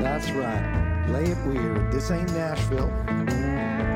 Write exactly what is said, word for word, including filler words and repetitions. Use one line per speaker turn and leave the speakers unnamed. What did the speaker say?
That's right. Lay it weird. This ain't Nashville.